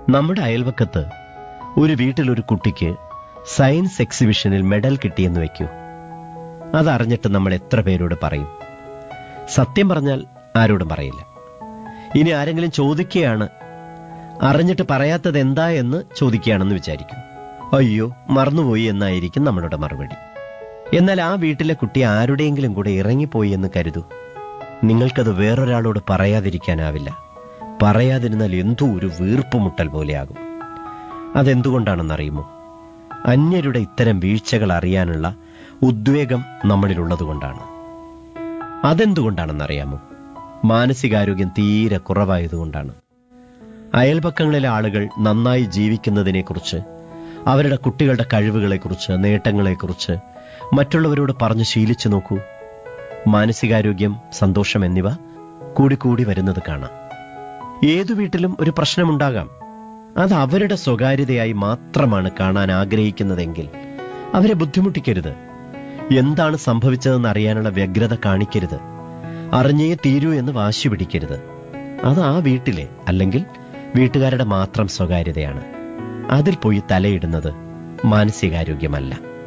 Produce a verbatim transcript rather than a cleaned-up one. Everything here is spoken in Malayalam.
നമ്മുടെ അയൽവക്കത്ത് ഒരു വീട്ടിലൊരു കുട്ടിക്ക് സയൻസ് എക്സിബിഷനിൽ മെഡൽ കിട്ടിയെന്ന് വയ്ക്കൂ. അതറിഞ്ഞിട്ട് നമ്മൾ എത്ര പേരോട് പറയും? സത്യം പറഞ്ഞാൽ ആരോടും പറയില്ല. ഇനി ആരെങ്കിലും ചോദിക്കുകയാണ്, അറിഞ്ഞിട്ട് പറയാത്തത് എന്താ എന്ന് ചോദിക്കുകയാണെന്ന് വിചാരിക്കും. അയ്യോ മറന്നുപോയി എന്നായിരിക്കും നമ്മളുടെ മറുപടി. എന്നാൽ ആ വീട്ടിലെ കുട്ടി ആരുടെയെങ്കിലും കൂടെ ഇറങ്ങിപ്പോയി എന്ന് കരുതൂ. നിങ്ങൾക്കത് വേറൊരാളോട് പറയാതിരിക്കാനാവില്ല. പറയാതിരുന്നാൽ എന്തോ ഒരു വീർപ്പുമുട്ടൽ പോലെയാകും. അതെന്തുകൊണ്ടാണെന്നറിയുമോ? അന്യരുടെ ഇത്തരം വീഴ്ചകൾ അറിയാനുള്ള ഉദ്വേഗം നമ്മളിലുള്ളതുകൊണ്ടാണ്. അതെന്തുകൊണ്ടാണെന്നറിയാമോ? മാനസികാരോഗ്യം തീരെ കുറവായതുകൊണ്ടാണ്. അയൽപക്കങ്ങളിലെ ആളുകൾ നന്നായി ജീവിക്കുന്നതിനെക്കുറിച്ച്, അവരുടെ കുട്ടികളുടെ കഴിവുകളെക്കുറിച്ച്, നേട്ടങ്ങളെക്കുറിച്ച് മറ്റുള്ളവരോട് പറഞ്ഞു ശീലിച്ചു നോക്കൂ. മാനസികാരോഗ്യം, സന്തോഷം എന്നിവ കൂടിക്കൂടി വരുന്നത് കാണാം. ഏതു വീട്ടിലും ഒരു പ്രശ്നമുണ്ടാകാം. അത് അവരുടെ സ്വകാര്യതയായി മാത്രമാണ് കാണാൻ ആഗ്രഹിക്കുന്നതെങ്കിൽ അവരെ ബുദ്ധിമുട്ടിക്കരുത്. എന്താണ് സംഭവിച്ചതെന്ന് അറിയാനുള്ള വ്യഗ്രത കാണിക്കരുത്. അറിഞ്ഞേ തീരൂ എന്ന് വാശി പിടിക്കരുത്. അത് ആ വീട്ടിലെ അല്ലെങ്കിൽ വീട്ടുകാരുടെ മാത്രം സ്വകാര്യതയാണ്. അതിൽ പോയി തലയിടുന്നത് മാനസികാരോഗ്യമല്ല.